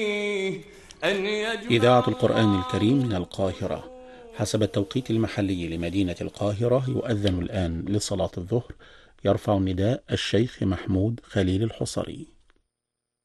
إذاعة القرآن الكريم من القاهرة. حسب التوقيت المحلي لمدينة القاهرة يؤذن الآن لصلاة الظهر. يرفع النداء الشيخ محمود خليل الحصري.